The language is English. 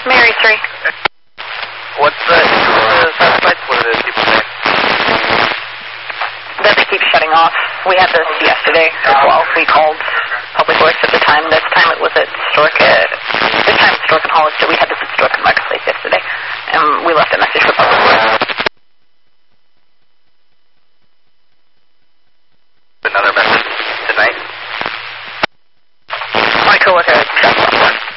Mary 3. What's the suspect? What are the people saying? That they keep shutting off. We had this yesterday as well. We called Public Works at the time. This time it was at Stork. This time it's Stork and Hollister. We had this at Stork and Marketplace yesterday. And we left a message for Public Works.